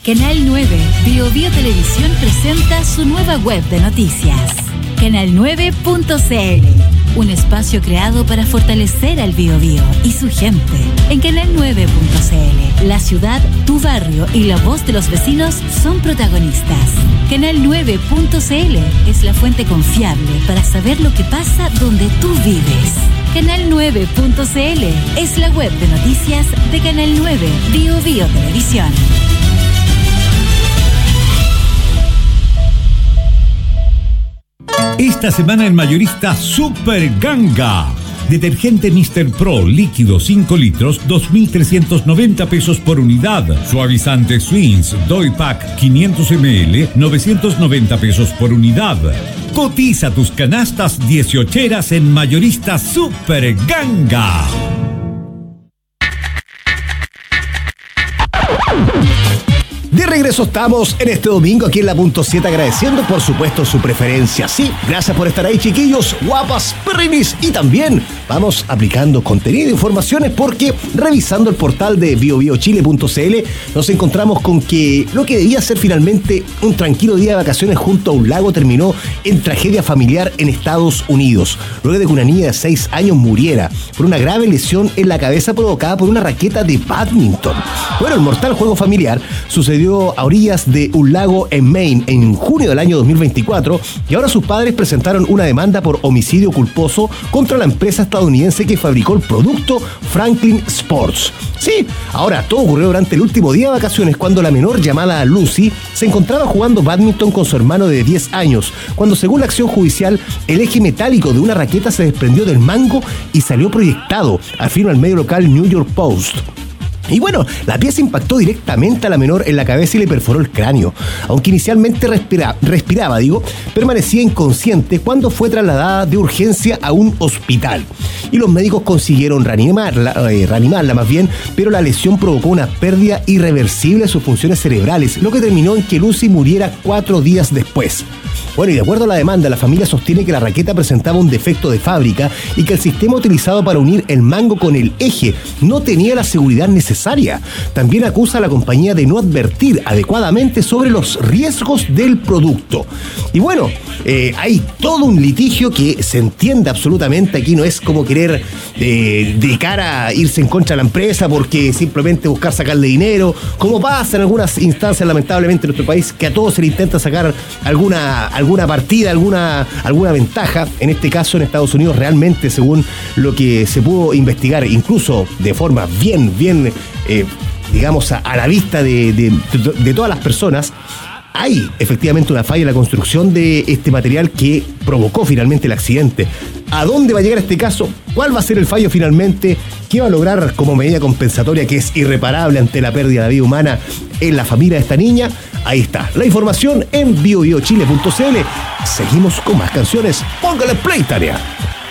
Canal 9, Bio Televisión presenta su nueva web de noticias. Canal9.cl, un espacio creado para fortalecer al Biobío y su gente. En Canal9.cl, la ciudad, tu barrio y la voz de los vecinos son protagonistas. Canal9.cl es la fuente confiable para saber lo que pasa donde tú vives. Canal9.cl es la web de noticias de Canal 9, Bio Televisión. Esta semana en Mayorista Super Ganga. Detergente Mr. Pro líquido 5 litros, 2.390 pesos por unidad. Suavizante Swings Doy Pack 500 ml, 990 pesos por unidad. Cotiza tus canastas 18eras en Mayorista Super Ganga. De regreso estamos en este domingo aquí en la Punto 7, agradeciendo por supuesto su preferencia. Sí, gracias por estar ahí, chiquillos, guapas, perrinis, y también vamos aplicando contenido e informaciones porque revisando el portal de biobiochile.cl nos encontramos con que lo que debía ser finalmente un tranquilo día de vacaciones junto a un lago terminó en tragedia familiar en Estados Unidos, luego de que una niña de 6 años muriera por una grave lesión en la cabeza provocada por una raqueta de bádminton. Bueno, el mortal juego familiar sucedió a orillas de un lago en Maine en junio del año 2024 y ahora sus padres presentaron una demanda por homicidio culposo contra la empresa estadounidense que fabricó el producto Franklin Sports. Sí, ahora todo ocurrió durante el último día de vacaciones cuando la menor llamada Lucy se encontraba jugando bádminton con su hermano de 10 años, cuando según la acción judicial el eje metálico de una raqueta se desprendió del mango y salió proyectado, afirma el medio local New York Post. Y bueno, la pieza impactó directamente a la menor en la cabeza y le perforó el cráneo. Aunque inicialmente respiraba, permanecía inconsciente cuando fue trasladada de urgencia a un hospital. Y los médicos consiguieron reanimarla más bien, pero la lesión provocó una pérdida irreversible de sus funciones cerebrales, lo que terminó en que Lucy muriera 4 días después. Bueno, y de acuerdo a la demanda, la familia sostiene que la raqueta presentaba un defecto de fábrica y que el sistema utilizado para unir el mango con el eje no tenía la seguridad necesaria. También acusa a la compañía de no advertir adecuadamente sobre los riesgos del producto. Y bueno, hay todo un litigio que se entiende absolutamente. Aquí no es como querer de cara a irse en contra de la empresa porque simplemente buscar sacarle dinero, como pasa en algunas instancias lamentablemente en nuestro país, que a todos se le intenta sacar alguna partida, alguna ventaja. En este caso en Estados Unidos realmente, según lo que se pudo investigar, incluso de forma bien digamos a la vista de todas las personas, hay efectivamente una falla en la construcción de este material que provocó finalmente el accidente. ¿A dónde va a llegar este caso? ¿Cuál va a ser el fallo finalmente? ¿Qué va a lograr como medida compensatoria que es irreparable ante la pérdida de vida humana en la familia de esta niña? Ahí está la información en biobiochile.cl. Seguimos con más canciones. Póngale play, Tania.